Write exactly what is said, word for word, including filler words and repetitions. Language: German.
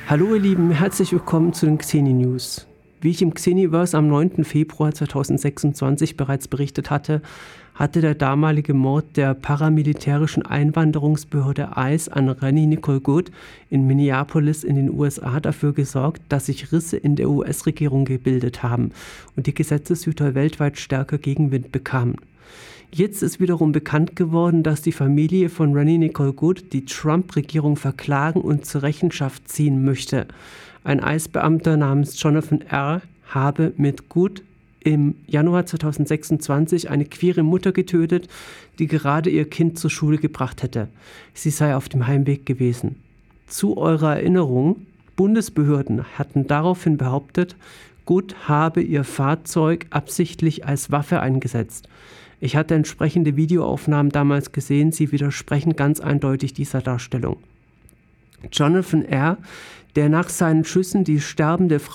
Hallo ihr Lieben, herzlich willkommen zu den Xeni News. Wie ich im Xeniverse am neunten Februar zweitausendsechsundzwanzig bereits berichtet hatte, hatte der damalige Mord der paramilitärischen Einwanderungsbehörde I C E an Rennie Nicole Goode in Minneapolis in den U S A dafür gesorgt, dass sich Risse in der U S-Regierung gebildet haben und die Gesetzeshüter weltweit stärker Gegenwind bekamen. Jetzt ist wiederum bekannt geworden, dass die Familie von Rennie Nicole Goode die Trump-Regierung verklagen und zur Rechenschaft ziehen möchte. Ein I C E-Beamter namens Jonathan R. habe mit Goode im Januar zweitausendsechsundzwanzig eine queere Mutter getötet, die gerade ihr Kind zur Schule gebracht hätte. Sie sei auf dem Heimweg gewesen. Zu eurer Erinnerung, Bundesbehörden hatten daraufhin behauptet, Goode habe ihr Fahrzeug absichtlich als Waffe eingesetzt. Ich hatte entsprechende Videoaufnahmen damals gesehen, sie widersprechen ganz eindeutig dieser Darstellung. Jonathan R., der nach seinen Schüssen die sterbende Frau